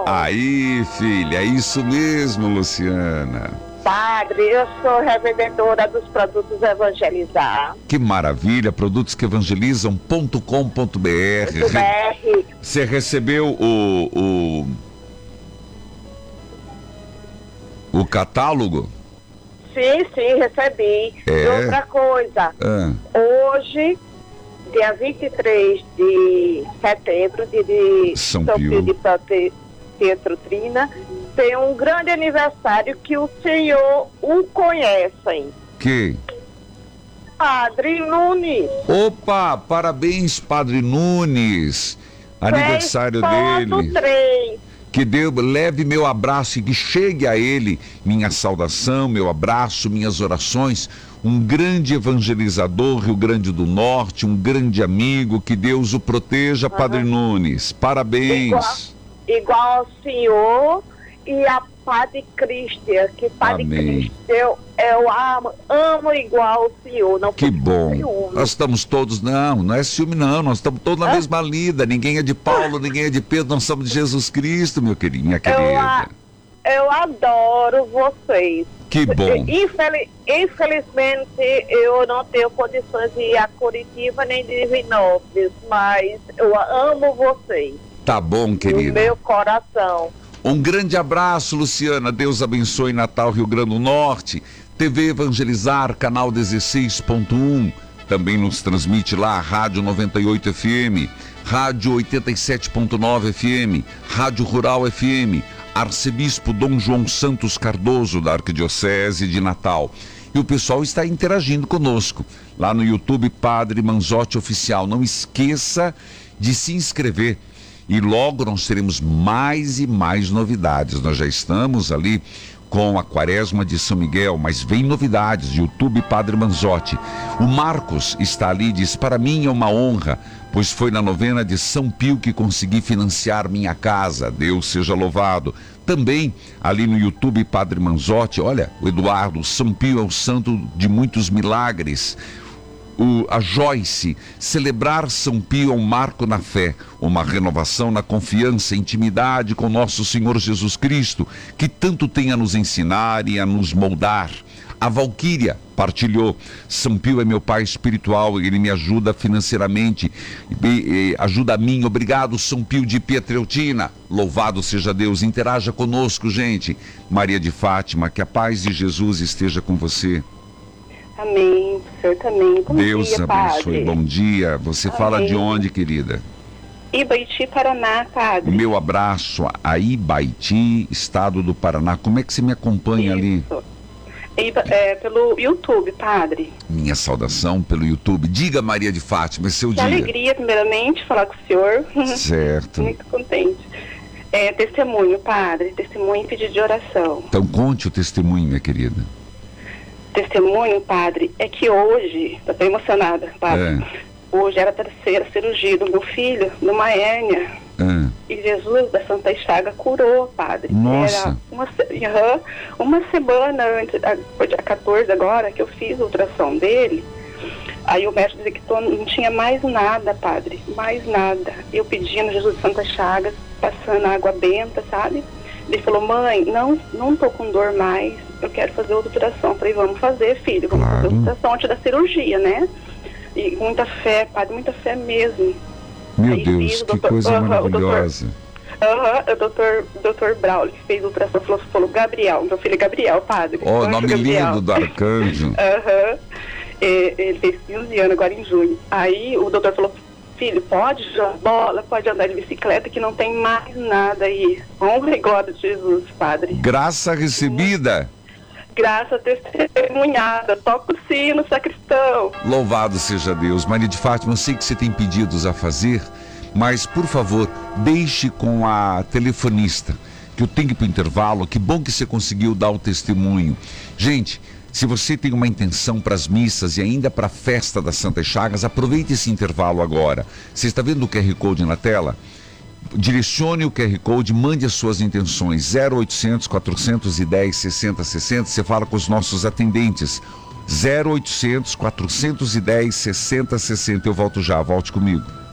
Aí, filha, é isso mesmo, Luciana. Padre, eu sou revendedora dos produtos Evangelizar. Que maravilha, produtosqueevangelizam.com.br. Você recebeu o catálogo? Sim, recebi. E outra coisa, hoje, dia 23 de setembro, de São Pio de Pietrelcina, tem um grande aniversário que o senhor o conhecem. Quem? Padre Nunes. Opa, parabéns, Padre Nunes. Aniversário dele. 3. Que Deus leve meu abraço e que chegue a ele minha saudação, meu abraço, minhas orações. Um grande evangelizador, Rio Grande do Norte, um grande amigo. Que Deus o proteja, Padre Nunes. Parabéns. Igual ao senhor e a Padre Cristian, que Padre Cristian eu amo igual o senhor. Não que bom. Ciúme. Nós estamos todos, não é ciúme não, nós estamos todos na mesma lida, ninguém é de Paulo, ninguém é de Pedro, nós somos de Jesus Cristo, minha querida. Eu adoro vocês. Que bom. Infelizmente, eu não tenho condições de ir a Curitiba nem de Divinópolis, mas eu amo vocês. Tá bom, querida. No meu coração. Um grande abraço, Luciana. Deus abençoe Natal, Rio Grande do Norte. TV Evangelizar, canal 16.1. Também nos transmite lá, Rádio 98 FM, Rádio 87.9 FM, Rádio Rural FM, Arcebispo Dom João Santos Cardoso, da Arquidiocese de Natal. E o pessoal está interagindo conosco. Lá no YouTube, Padre Manzotti Oficial. Não esqueça de se inscrever. E logo nós teremos mais e mais novidades. Nós já estamos ali com a Quaresma de São Miguel, mas vem novidades. YouTube Padre Manzotti. O Marcos está ali e diz: para mim é uma honra, pois foi na novena de São Pio que consegui financiar minha casa. Deus seja louvado. Também ali no YouTube Padre Manzotti, olha, o Eduardo, São Pio é o santo de muitos milagres. A Joyce, celebrar São Pio é um marco na fé, uma renovação na confiança, intimidade com nosso Senhor Jesus Cristo, que tanto tem a nos ensinar e a nos moldar. A Valquíria partilhou: São Pio é meu pai espiritual, ele me ajuda financeiramente, ajuda a mim. Obrigado, São Pio de Pietrelcina. Louvado seja Deus. Interaja conosco, gente. Maria de Fátima, que a paz de Jesus esteja com você. Amém, o senhor também. Bom Deus dia, abençoe, padre. Bom dia. Você fala de onde, querida? Ibaiti, Paraná, padre. Meu abraço a Ibaiti, estado do Paraná. Como é que você me acompanha ali? Pelo YouTube, padre. Minha saudação pelo YouTube. Diga, Maria de Fátima, é seu dia. Alegria, primeiramente, falar com o senhor. Certo. Muito contente. Testemunho, padre. Testemunho e pedido de oração. Então conte o testemunho, minha querida. Testemunho, padre, é que hoje, estou bem emocionada, padre, hoje era a terceira cirurgia do meu filho, numa hérnia, e Jesus da Santa Chaga curou, padre. Nossa. Era uma semana antes, foi dia 14 agora, que eu fiz a ultrassom dele, aí o médico dizia que não tinha mais nada, padre, mais nada. Eu pedindo Jesus da Santa Chagas, passando água benta, sabe? Ele falou: mãe, não tô com dor mais, eu quero fazer outra ultrassom. Falei: vamos fazer, filho, vamos fazer outra ultrassom antes da cirurgia, né? E muita fé, padre, muita fé mesmo. Meu aí Deus, que coisa maravilhosa. O doutor Braulio, que fez a ultrassom, falou: Gabriel, meu filho é Gabriel, padre. Ó, nome Gabriel. Lindo do arcanjo. Ele fez 15 anos agora em junho. Aí o doutor falou: filho, pode jogar bola, pode andar de bicicleta, que não tem mais nada aí. Honra e glória de Jesus, padre. Graça recebida. Graça testemunhada. Toca o sino, sacristão. Louvado seja Deus. Maria de Fátima, eu sei que você tem pedidos a fazer, mas, por favor, deixe com a telefonista, que eu tenho que ir para o intervalo. Que bom que você conseguiu dar o testemunho. Gente, se você tem uma intenção para as missas e ainda para a festa das Santas Chagas, aproveite esse intervalo agora. Você está vendo o QR Code na tela? Direcione o QR Code, mande as suas intenções. 0800 410 6060. Você fala com os nossos atendentes. 0800 410 6060. Eu volto já, volte comigo.